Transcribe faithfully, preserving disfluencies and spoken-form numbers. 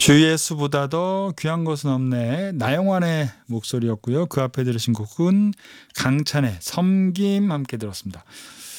주 예수보다 더 귀한 것은 없네. 나영환의 목소리였고요. 그 앞에 들으신 곡은 강찬의 섬김 함께 들었습니다.